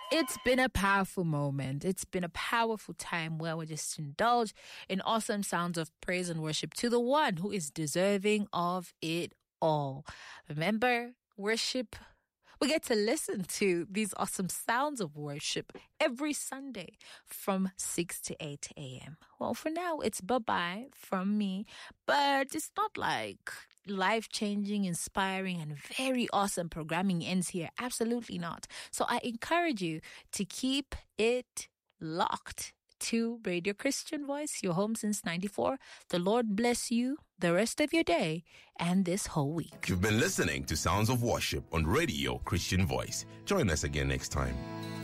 It's been a powerful moment. It's been a powerful time where we just indulge in awesome sounds of praise and worship to the one who is deserving of it all. Remember, worship, we get to listen to these awesome sounds of worship every Sunday from 6 to 8 a.m. Well, for now, it's bye-bye from me, but it's not like life-changing, inspiring, and very awesome programming ends here. Absolutely not. So I encourage you to keep it locked to Radio Christian Voice, your home since 94. The Lord bless you the rest of your day and this whole week. You've been listening to Sounds of Worship on Radio Christian Voice. Join us again next time.